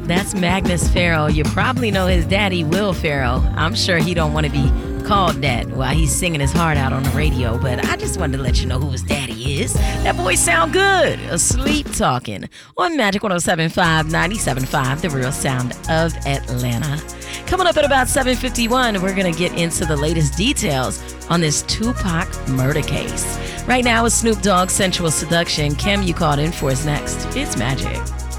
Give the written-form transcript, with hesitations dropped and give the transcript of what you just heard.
That's Magnus Farrell. You probably know his daddy, Will Farrell. I'm sure he don't want to be called that while he's singing his heart out on the radio, but I just wanted to let you know who his daddy is. That voice sound good. Asleep Talking on Magic 107.5, 97.5, the real sound of Atlanta. Coming up at about 7:51, we're going to get into the latest details on this Tupac murder case. Right now, with Snoop Dogg's Sensual Seduction, Kim, you called in for us next. It's Magic.